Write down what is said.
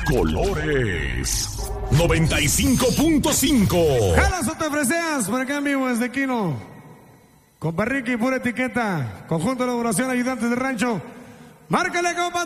colores. 95.5. Jalas o te freseas, por acá en vivo desde Quino. Compa Ricky, pura etiqueta. Conjunto de elaboración, ayudantes de rancho. Márcale, compa.